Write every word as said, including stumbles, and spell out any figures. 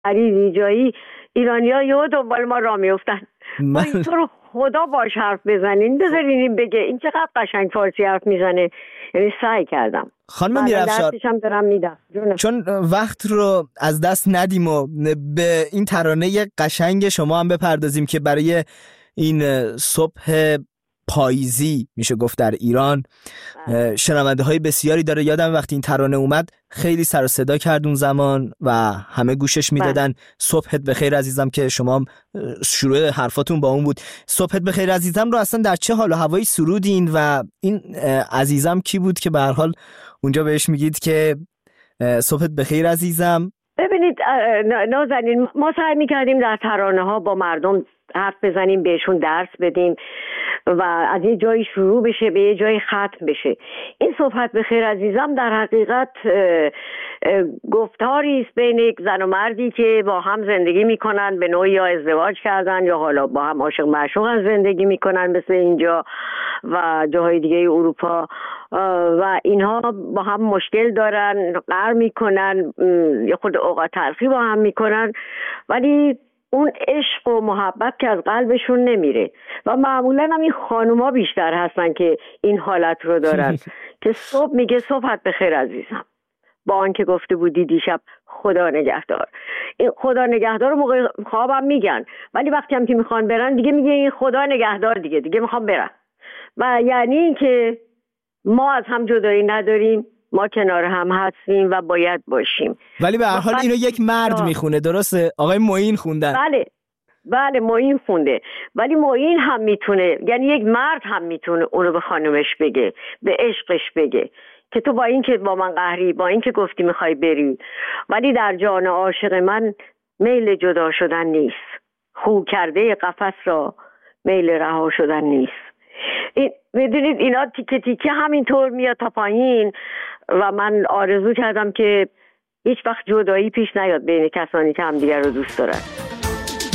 عریضی جایی ایرانی‌ها یهو دنبال ما راه میافتن. ما اینطور خدا باش حرف بزنین، بذارین این بگه این چقدر قشنگ فارسی حرف میزنه. یعنی سعی کردم. خانم میرافشار درسشم دارم میدم چون وقت رو از دست ندیم و به این ترانه قشنگ شما هم بپردازیم که برای این صبح پاییزی میشه گفت در ایران شنونده های بسیاری داره. یادم وقتی این ترانه اومد خیلی سر و صدا کرد اون زمان و همه گوشش میدادن. صبحت بخیر عزیزم که شما هم شروع حرفاتون با اون بود. صبحت بخیر عزیزم رو اصلا در چه حال و هوایی سرودین و این عزیزم کی بود که به هر حال اونجا بهش میگید که صبحت بخیر عزیزم؟ ببینید نازنین، ما سعی میکردیم در ترانه ها با مردم حرف بزنیم، بهشون درس بدیم و از یه جایی شروع بشه به یه جایی ختم بشه. این صحبت بخیر عزیزم در حقیقت گفتاری است بین یک زن و مردی که با هم زندگی میکنن، به نوعی یا ازدواج کردن یا حالا با هم عاشق معشوقن زندگی میکنن مثل اینجا و جاهای دیگه اروپا و اینها با هم مشکل دارن، قهر میکنن، یا خود اوقات تلخی با هم میکنن، ولی اون عشق و محبت که از قلبشون نمیره و معمولا هم این خانوما بیشتر هستن که این حالت رو دارن که صبح میگه صبحت بخیر عزیزم، با آنکه گفته بودی دیشب خدا نگهدار. این خدا نگهدار رو موقع خوابم میگن، ولی وقتی هم که میخوان برن دیگه میگه این خدا نگهدار، دیگه دیگه میخوام برن. و یعنی این که ما از هم جدایی نداریم، ما کنار هم هستیم و باید باشیم. ولی به هر حال اینو یک مرد میخونه، درسته؟ آقای معین خوندن. بله بله معین خونده، ولی معین هم میتونه، یعنی یک مرد هم میتونه اونو به خانومش بگه، به عشقش بگه که تو با این که با من قهری، با این که گفتی میخوای بری، ولی در جان عاشق من میل جدا شدن نیست، خو کرده قفس را میل رها شدن نیست. این میدونید اینا تیکه تیکه همینطور میاد تا پایین و من آرزو کردم که هیچ وقت جدایی پیش نیاد بین کسانی که همدیگر رو دوست دارن.